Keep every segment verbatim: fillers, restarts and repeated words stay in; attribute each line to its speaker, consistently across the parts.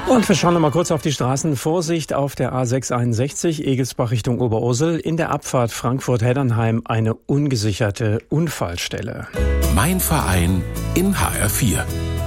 Speaker 1: Und wir schauen noch mal kurz auf die Straßen. Vorsicht auf der A sechs einundsechzig, Egelsbach Richtung Oberursel. In der Abfahrt Frankfurt-Heddernheim eine ungesicherte Unfallstelle.
Speaker 2: Mein Verein in H R vier.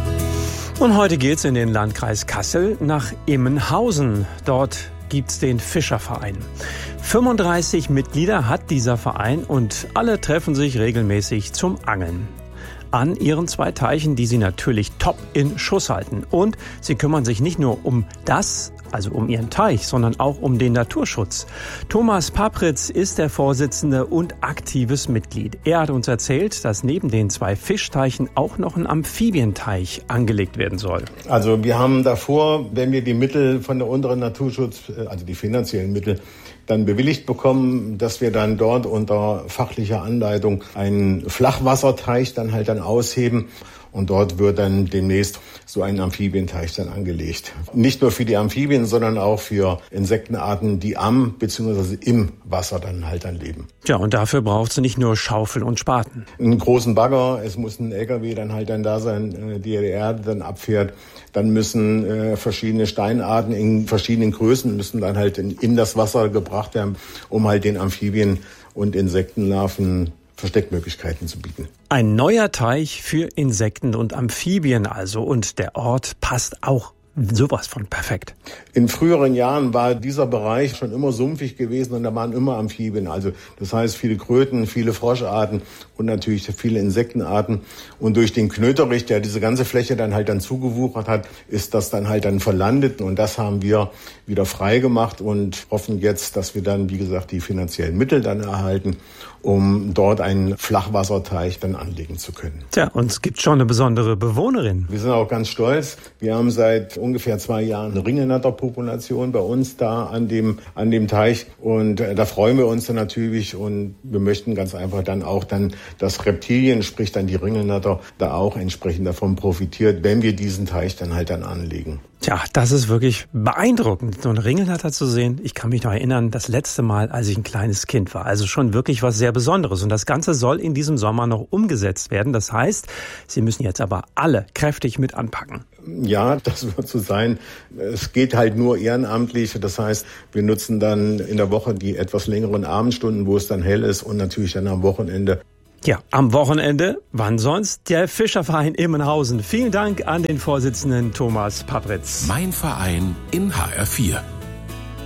Speaker 1: Und heute geht's in den Landkreis Kassel nach Immenhausen. Dort gibt's den Fischerverein. fünfunddreißig Mitglieder hat dieser Verein und alle treffen sich regelmäßig zum Angeln an ihren zwei Teichen, die sie natürlich top in Schuss halten. Und sie kümmern sich nicht nur um das, also um ihren Teich, sondern auch um den Naturschutz. Thomas Papritz ist der Vorsitzende und aktives Mitglied. Er hat uns erzählt, dass neben den zwei Fischteichen auch noch ein Amphibienteich angelegt werden soll.
Speaker 3: Also wir haben davor, wenn wir die Mittel von der unteren Naturschutz, also die finanziellen Mittel, dann bewilligt bekommen, dass wir dann dort unter fachlicher Anleitung einen Flachwasserteich dann halt dann ausheben. Und dort wird dann demnächst so ein Amphibienteich dann angelegt. Nicht nur für die Amphibien, sondern auch für Insektenarten, die am bzw. im Wasser dann halt dann leben.
Speaker 1: Ja, und dafür braucht es nicht nur Schaufel und Spaten.
Speaker 3: Einen großen Bagger, es muss ein L K W dann halt dann da sein, die die Erde dann abfährt. Dann müssen äh, verschiedene Steinarten in verschiedenen Größen müssen dann halt in, in das Wasser gebracht werden, um halt den Amphibien und Insektenlarven Versteckmöglichkeiten zu bieten.
Speaker 1: Ein neuer Teich für Insekten und Amphibien also. Und der Ort passt auch sowas von perfekt.
Speaker 3: In früheren Jahren war dieser Bereich schon immer sumpfig gewesen und da waren immer Amphibien. Also das heißt viele Kröten, viele Froscharten und natürlich viele Insektenarten. Und durch den Knöterich, der diese ganze Fläche dann halt dann zugewuchert hat, ist das dann halt dann verlandet. Und das haben wir wieder frei gemacht und hoffen jetzt, dass wir dann, wie gesagt, die finanziellen Mittel dann erhalten, um dort einen Flachwasserteich dann anlegen zu können.
Speaker 1: Tja, und es gibt schon eine besondere Bewohnerin.
Speaker 3: Wir sind auch ganz stolz. Wir haben seit ungefähr zwei Jahren eine Ringelnatterpopulation bei uns da an dem an dem Teich und äh, da freuen wir uns dann natürlich und wir möchten ganz einfach dann auch dann, dass Reptilien, sprich dann die Ringelnatter, da auch entsprechend davon profitiert, wenn wir diesen Teich dann halt dann anlegen.
Speaker 1: Tja, das ist wirklich beeindruckend, so einen Ringelnatter zu sehen. Ich kann mich noch erinnern, das letzte Mal, als ich ein kleines Kind war. Also schon wirklich was sehr Besonderes. Und das Ganze soll in diesem Sommer noch umgesetzt werden. Das heißt, Sie müssen jetzt aber alle kräftig mit anpacken.
Speaker 3: Ja, das wird so sein. Es geht halt nur ehrenamtlich. Das heißt, wir nutzen dann in der Woche die etwas längeren Abendstunden, wo es dann hell ist und natürlich dann am Wochenende.
Speaker 1: Ja, am Wochenende, wann sonst? Der Fischerverein Immenhausen. Vielen Dank an den Vorsitzenden Thomas Papritz.
Speaker 2: Mein Verein in H R vier.